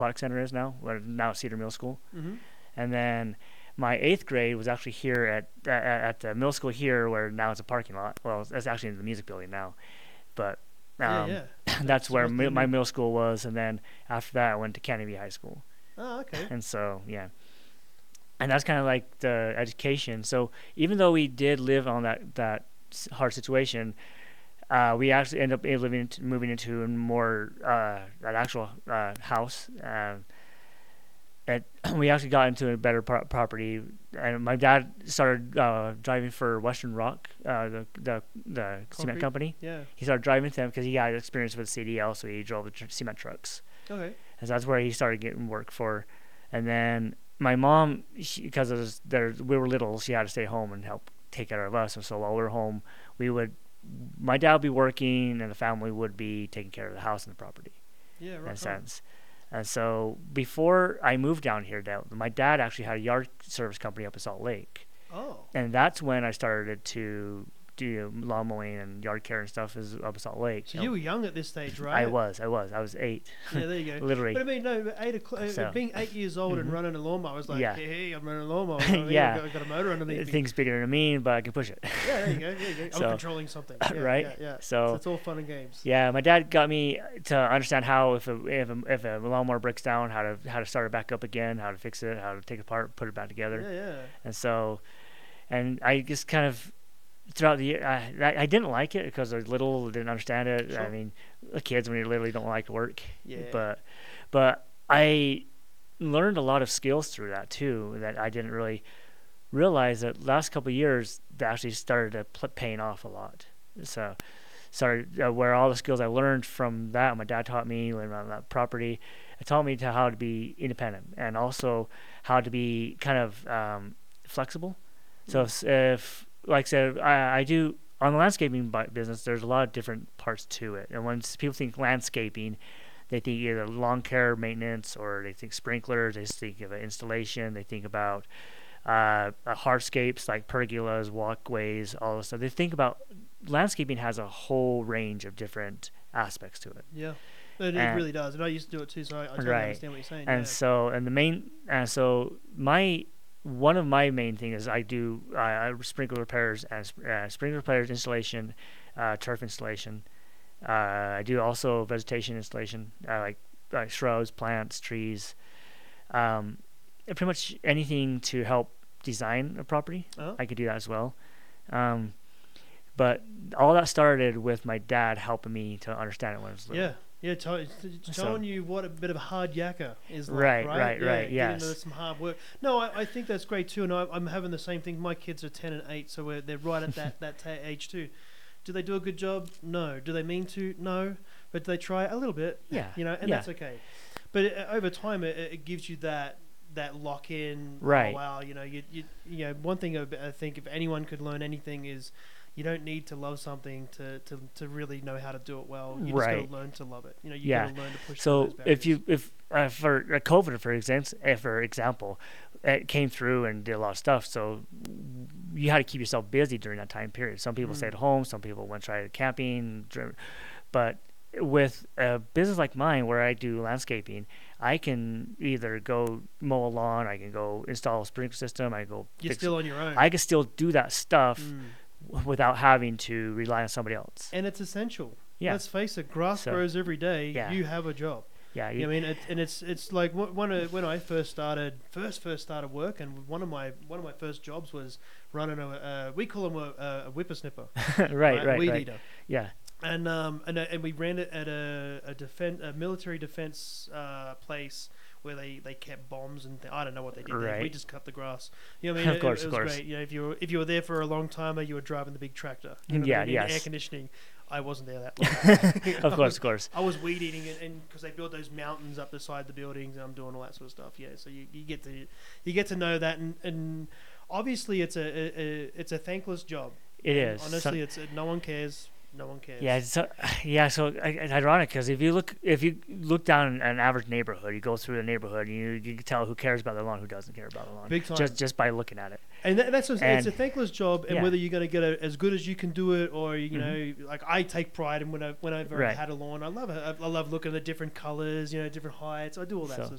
aquatic center is now, where now Cedar Middle School. Mm-hmm. And then my 8th grade was actually here at the middle school here, where now it's a parking lot. Well, it's actually in the music building now, but Yeah. that's where must be my middle school was. And then after that, I went to Canopy High School. Oh, okay. And so yeah, and that's kind of like the education. So even though we did live on that hard situation, we actually ended up moving into a more an actual house. And we actually got into a better property, and my dad started driving for Western Rock, the cement company. Yeah. He started driving with them because he had experience with CDL, so he drove the cement trucks. Okay. And so that's where he started getting work for. And then my mom, because we were little, she had to stay home and help take care of us. And so while we were home, my dad would be working, and the family would be taking care of the house and the property. Yeah, right. In a sense. And so before I moved down here, my dad actually had a yard service company up in Salt Lake. Oh. And that's when I started to do lawn mowing and yard care and stuff up in Salt Lake. So you were young at this stage, right? I was 8. Yeah, there you go. Literally. But I mean, no, being 8 years old and running a lawnmower, I was like, Yeah. hey, I'm running a lawnmower. Yeah. I've got a motor underneath me. Things bigger than me, but I can push it. Yeah, there you go. I'm controlling something. Yeah, right? Yeah. So it's all fun and games. Yeah, my dad got me to understand how if a lawnmower breaks down, how to start it back up again, how to fix it, how to take it apart, put it back together. Yeah. And so, and I just kind of throughout the year, I didn't like it because I was little, didn't understand it. Sure. I mean, the kids when you literally don't like work. Yeah. But I learned a lot of skills through that too that I didn't really realize that last couple of years that actually started to paying off a lot. So started where all the skills I learned from that, my dad taught me around that property. It taught me how to be independent and also how to be kind of flexible. So if like I said, I do on the landscaping business. There's a lot of different parts to it, and when people think landscaping, they think either lawn care maintenance or they think sprinklers. They think of installation. They think about hardscapes like pergolas, walkways, all this stuff. They think about landscaping has a whole range of different aspects to it. Yeah. It really does, and I used to do it too, so I totally understand what you're saying. And one of my main things is I do sprinkler repairs and installation, turf installation. I do also vegetation installation, like shrubs, plants, trees, pretty much anything to help design a property. Oh. I could do that as well. But all that started with my dad helping me to understand it when I was little. Yeah, showing you what a bit of a hard yakka is like, right, yes. Getting into some hard work. No, I think that's great too, and I'm having the same thing. My kids are 10 and 8, so they're right at that age too. Do they do a good job? No. Do they mean to? No. But do they try a little bit? Yeah. That's okay. But over time, it gives you that lock in. Right. Oh, wow. You one thing I think if anyone could learn anything is, you don't need to love something to really know how to do it well. You just got to learn to love it. You got to learn to push through those barriers. if for COVID, for example, it came through and did a lot of stuff. So you had to keep yourself busy during that time period. Some people stayed at home. Some people went try camping. But with a business like mine, where I do landscaping, I can either go mow a lawn, I can go install a sprinkler system, You're still on your own. I can still do that stuff without having to rely on somebody else. And it's essential. Yeah. Let's face it, grass grows every day. Yeah. You have a job. Yeah. It's like when I first started work, and one of my first jobs was running we call them a whippersnipper. right. Weed eater. Yeah. And we ran it at a military defense place where they kept bombs and I don't know what they did there. We just cut the grass. Of course. Great. If you were there for a long time, you were driving the big tractor. Air conditioning. I wasn't there that long. Of course. I was weed eating and because they build those mountains up the side of the buildings, and I'm doing all that sort of stuff. Yeah, so you get to know that, and obviously it's a thankless job. It is. Honestly, no one cares. No one cares. So it's ironic because if you look down an average neighborhood, you go through the neighborhood, you can tell who cares about the lawn, who doesn't care about the lawn. Big time. Just by looking at it. And it's a thankless job, and whether you're going to get as good as you can do it, or like I take pride in whenever I've had a lawn. I love it. I love looking at the different colors, different heights. I do all that sort of